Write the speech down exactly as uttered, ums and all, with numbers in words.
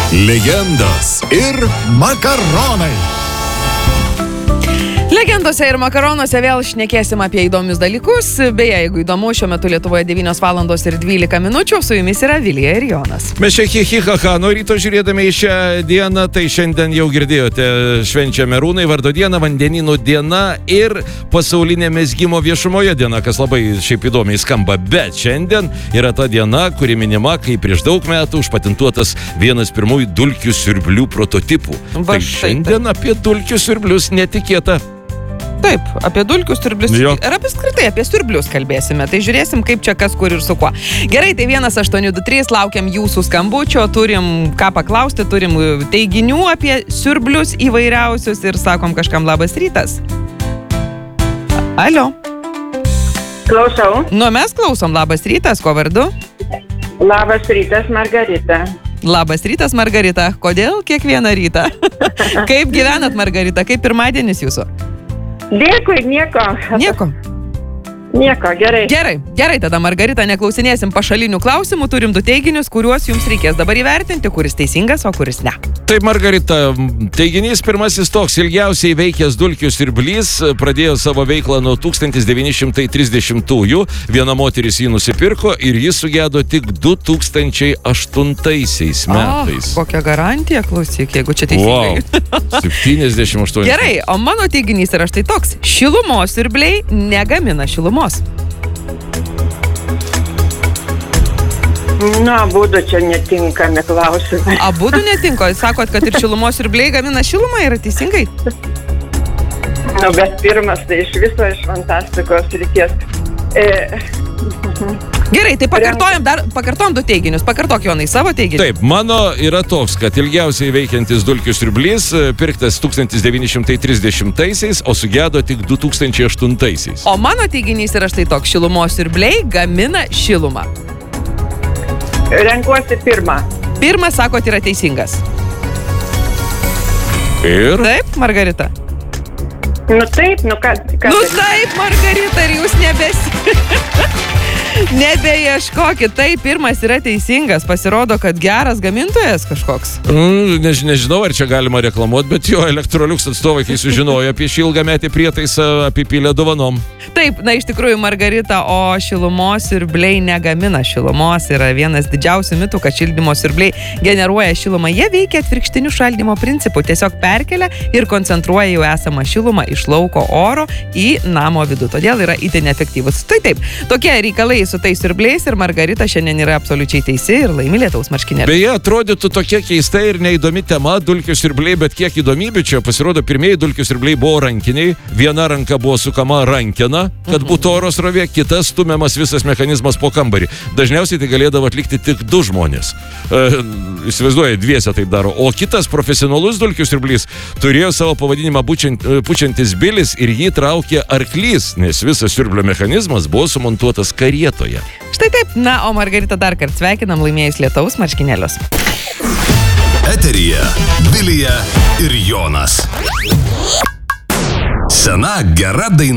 Legendos ir makaronai. Legendose ir makaronuose vėl šnekėsim apie įdomius dalykus. Beje, jeigu įdomu, šiuo metu Lietuvoje devynios valandos ir dvylika minučių, su jumis yra Vilija ir Jonas. Mes čia hi-hi-ha-ha, nuo ryto žiūrėdami į šią dieną, tai šiandien jau girdėjote, švenčia Merūnai vardo diena, vandenynų diena ir pasaulinė mezgimo viešumoje diena, kas labai šiaip įdomiai skamba. Bet šiandien yra ta diena, kuri minima, kai prieš daug metų užpatentuotas vienas pirmųjų dulkių siurblių prototipų. Va, tai šiandien taip. Apie dulkių siurblius netikėta. Taip, apie dulkių siurblius Jo. ir apskritai apie siurblius kalbėsime. Tai žiūrėsim, kaip čia kas, kur ir su kuo. Gerai, tai vienas aštuoni du trys, laukiam jūsų skambučio, turim ką paklausti, turim teiginių apie siurblius įvairiausius ir sakom kažkam labas rytas. Alio. Klausau. Nu, mes klausom, labas rytas, ko vardu? Labas rytas, Margarita. Labas rytas, Margarita. Kodėl kiekvieną rytą? Kaip gyvenat, Margarita? Kaip pirmadienis jūsų? Dėkui, nieko. Nieko. Nieko, gerai. Gerai, gerai, tada Margarita, neklausinėsim pašalinių klausimų, turim du teiginius, kuriuos jums reikės dabar įvertinti, kuris teisingas, o kuris ne. Taip, Margarita, teiginys pirmasis toks, ilgiausiai veikęs dulkių siurblys, pradėjo savo veiklą nuo tūkstantis devyni šimtai trisdešimtųjų, viena moteris jį nusipirko ir jis sugedo tik du tūkstančiai aštuntaisiais metais. O, kokia garantija, klausyk, jeigu čia teisingai. Wow, septyniasdešimt aštuoni. Gerai, o mano teiginys yra štai toks, šilumos siurbliai negamina šilumos. Nu, abudu čia netinkami klausimai. Abudu netinko, sakot, kad ir šilumos siurbliai gamina šilumą, yra teisingai? Nu, bet pirmas tai iš viso iš fantastikos ryties. E... Gerai, tai pakartojam, dar, pakartojam du teiginius. Pakartok, Jonai, savo teiginį. Taip, mano yra toks, kad ilgiausiai veikiantis dulkių siurblys pirktas tūkstantis devyni šimtai trisdešimtaisiais, o sugedo tik du tūkstančiai aštuntaisiais. O mano teiginys yra štai toks, šilumos siurbliai gamina šilumą. Renkuosi pirmą. Pirmas, sakot, yra teisingas. Ir? Taip, Margarita? Nu taip, nu ką... ką Nu daryt? taip, Margarita, ir jūs nebesi... Nebeieškokit, tai pirmas yra teisingas, pasirodo, kad geras gamintojas kažkoks. Mm, než, nežinau, ar čia galima reklamuoti, bet jo, Electrolux atstovai, kai sužinojo apie šį ilgametį prietaisą, apipylė dovanom. Taip, na iš tikrųjų, Margarita, o šilumos siurbliai negamina šilumos. Yra vienas didžiausių mitų, kad šildymo siurbliai generuoja šilumą. Jie veikia atvirkštiniu šaldymo principu, tiesiog perkelia ir koncentruoja jau esamą šilumą iš lauko oro į namo vidų. Todėl yra itin efektyvus. Tai taip, tokie reikalai su tais siurbliais ir Margarita šiandien yra absoliučiai teisi ir laimi lietaus marškinėlius. Beje, atrodytų tokia keista ir neįdomi tema dulkių siurbliai, bet kiek įdomybių čia. Pasirodo, pirmieji dulkių siurbliai buvo rankiniai, viena ranka buvo sukama rankena, kad būtų oro srovė, kitas stumiamas visas mechanizmas po kambarį. Dažniausiai tai galėdavo atlikti tik du žmonės. E, įsivaizduoja, dviese taip daro. O kitas profesionalus dulkių siurblys turėjo savo pavadinimą pučiant, pučiantis bilis ir jį traukė arklys, nes visas siurblio mechanizmas buvo sumontuotas karietoje. Štai taip, na, o Margarita dar kart sveikinam laimėjus lietaus marškinėlius. Eteryje Vilija ir Jonas. Sena gera daina.